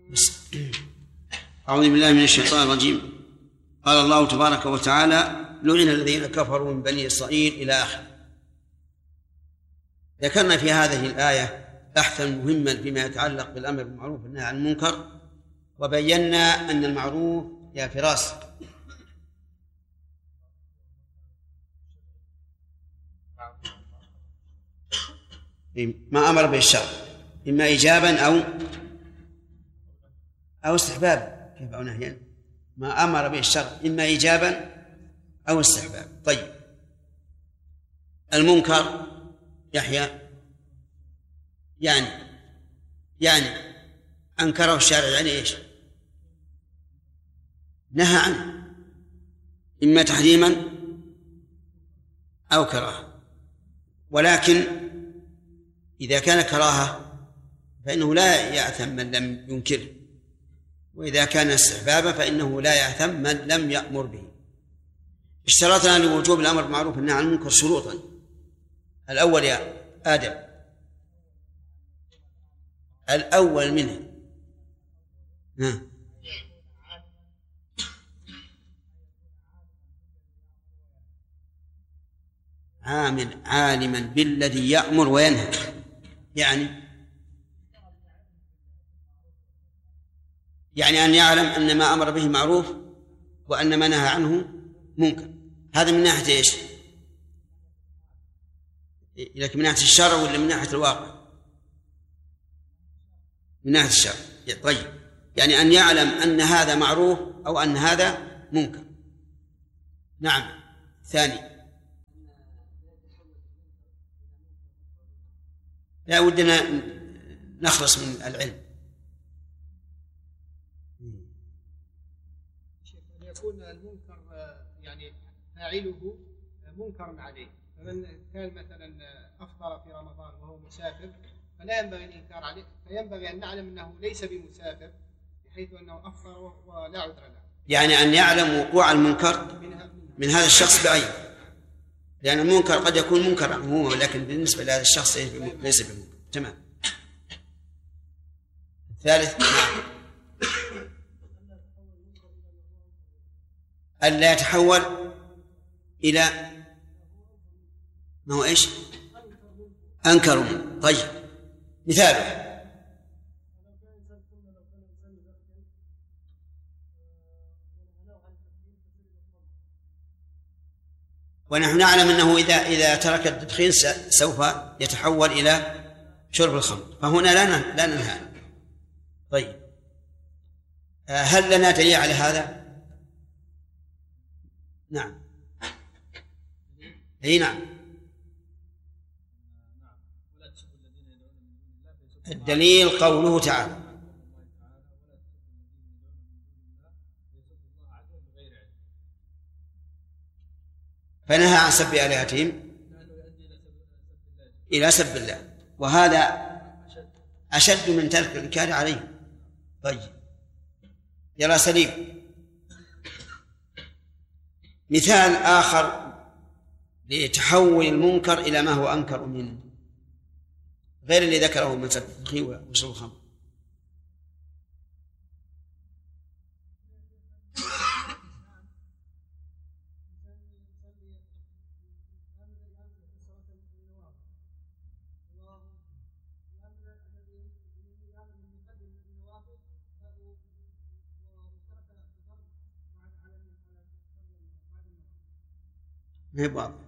أعوذ بالله من الشيطان الرجيم. قال الله تبارك وتعالى: لعن الذين كفروا من بني إسرائيل إلى آخره. ذكرنا في هذه الآية بحثا مهما فيما يتعلق بالأمر بالمعروف والنهي عن المنكر، وبينا أن المعروف يا فراس ما أمر به الشرع إما إيجابا أو استحبابا. كيف أو نهيا؟ ما أمر به الشرع إما إيجابا أو استحبابا. طيب، المنكر يحيى يعني أنكره الشارع، يعني إيش؟ نهى عنه إما تحريما أو كراهة، ولكن إذا كان كراهة فإنه لا يأثم من لم ينكره، وإذا كان استحبابا فإنه لا يأثم من لم يأمر به. اشترطنا لوجوب الأمر بالمعروف والنهي عن المنكر شروطا. الأول يا آدم، الأول منها عالما بالذي يأمر وينهى، يعني أن يعلم أن ما أمر به معروف وأن ما نهى عنه منكر. هذا من ناحية إيش؟ لكن من ناحية الشرع ولا من ناحية الواقع؟ من ناحية الشرع. طيب، يعني أن يعلم أن هذا معروف أو أن هذا منكر. نعم. ثاني، لا ودنا نخلص من العلم. يكون المنكر يعني فاعله منكر عليه، فمن كان مثلا أفطر في رمضان وهو مسافر فلا ينبغي الإنكار عليه، فينبغي أن نعلم أنه ليس بمسافر بحيث أنه أفطر ولا عذر له. يعني أن يعلم وقوع المنكر من هذا الشخص بعينه، لأن المنكر قد يكون منكر عموما، ولكن بالنسبة لهذا الشخص ليس بمنكر. تمام. الثالث، ألا يتحول إلى ما هو إيش؟ أنكر منه. طيب، مثاله ونحن نعلم أنه إذا ترك التدخين سوف يتحول إلى شرب الخمر، فهنا لا ننهى. طيب، هل لنا دليل على هذا؟ نعم. أي نعم. الدليل قوله تعالى: فنهى عن سب آلهتهم إلى سب الله، وهذا أشد من ترك الإنكار عليه. طيب، يرى سليم مثال آخر لتحول المنكر إلى ما هو أنكر منه غير اللي ذكره من سب التدخين وشرب الخمر. ما هي واضح.